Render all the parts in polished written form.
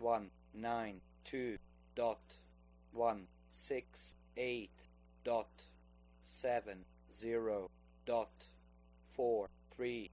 192.168.70.43.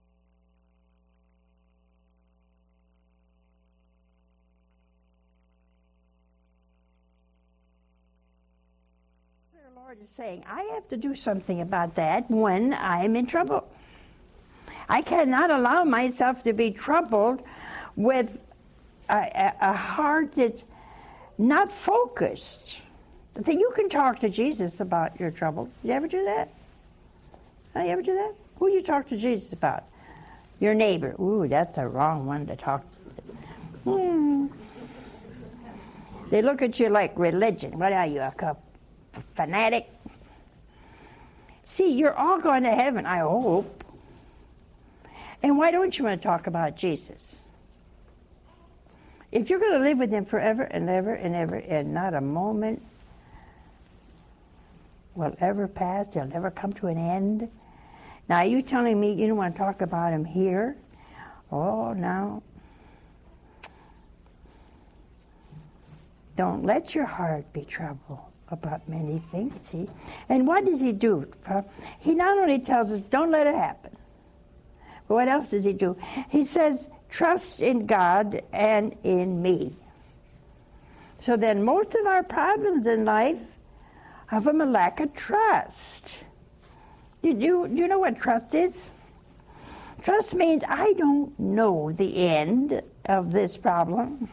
The Lord is saying, I have to do something about that when I'm in trouble. I cannot allow myself to be troubled with a heart that's not focused. You can talk to Jesus about your trouble. You ever do that? You ever do that? Who do you talk to Jesus about? Your neighbor. Ooh, that's the wrong one to talk to. They look at you like religion. What are you, a fanatic? See, you're all going to heaven, I hope. And why don't you want to talk about Jesus? If you're going to live with him forever and ever and ever, and not a moment will ever pass, they'll never come to an end. Now, are you telling me you don't want to talk about him here? Oh, no. Don't let your heart be troubled about many things, see? And what does he do? He not only tells us, don't let it happen. But what else does he do? He says, trust in God and in me. So then most of our problems in life are from a lack of trust. Do you know what trust is? Trust means I don't know the end of this problem.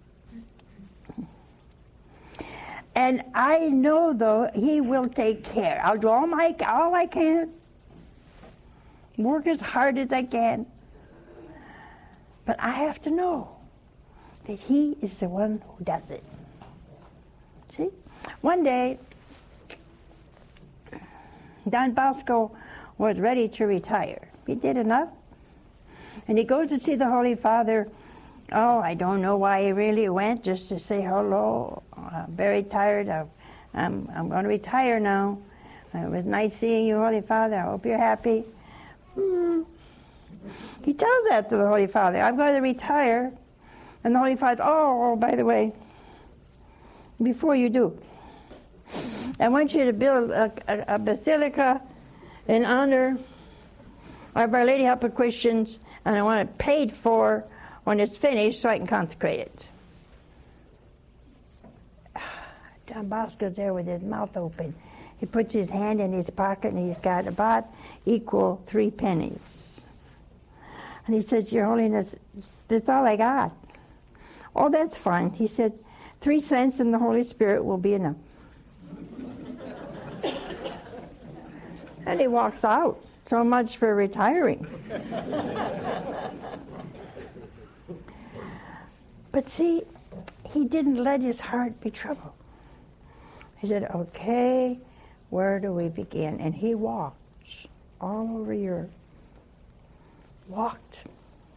And I know, though, he will take care. I'll do all I can. Work as hard as I can. But I have to know that he is the one who does it. See? One day, Don Bosco was ready to retire. He did enough. And he goes to see the Holy Father. Oh, I don't know why he really went, just to say hello. I'm very tired. I'm going to retire now. It was nice seeing you, Holy Father. I hope you're happy. He tells that to the Holy Father. I'm going to retire. And the Holy Father, oh, by the way, before you do, I want you to build a basilica in honor of Our Lady Help of Christians, and I want it paid for when it's finished so I can consecrate it. Don Bosco's there with his mouth open. He puts his hand in his pocket and he's got about equal 3 pennies. And he says, Your Holiness, that's all I got. Oh, that's fine. He said, 3 cents in the Holy Spirit will be enough. And he walks out. So much for retiring. But see, he didn't let his heart be troubled. He said, okay, where do we begin? And he walked all over Europe. Walked.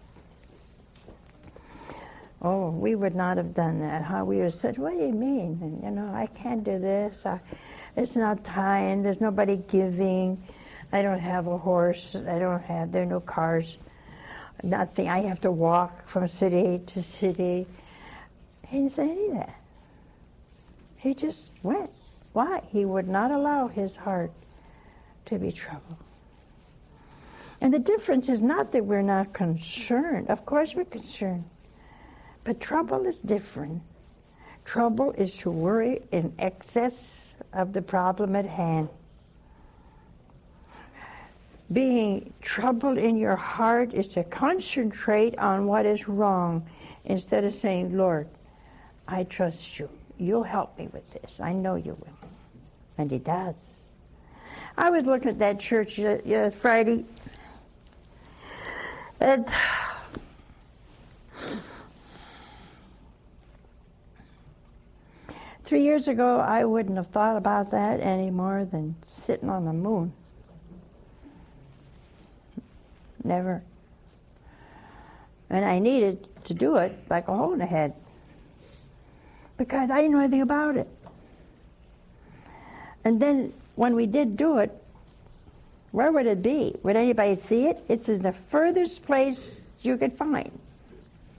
Oh, we would not have done that. How we would have said, what do you mean? And, I can't do this. It's not time. There's nobody giving. I don't have a horse. There are no cars. Nothing. I have to walk from city to city. He didn't say any of that. He just went. Why? He would not allow his heart to be troubled. And the difference is not that we're not concerned. Of course we're concerned. But trouble is different. Trouble is to worry in excess of the problem at hand. Being troubled in your heart is to concentrate on what is wrong instead of saying, Lord, I trust you. You'll help me with this. I know you will. And he does. I was looking at that church Friday. And 3 years ago, I wouldn't have thought about that any more than sitting on the moon. Never. And I needed to do it like a hole in the head because I didn't know anything about it. And then when we did do it, where would it be? Would anybody see it? It's in the furthest place you could find.